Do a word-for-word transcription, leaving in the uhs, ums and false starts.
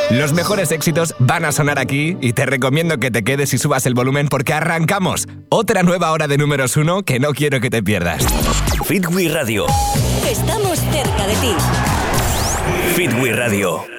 Los mejores éxitos van a sonar aquí y te recomiendo que te quedes y subas el volumen porque arrancamos otra nueva hora de números uno que no quiero que te pierdas. Fit We Radio. Estamos cerca de ti. Fit We Radio.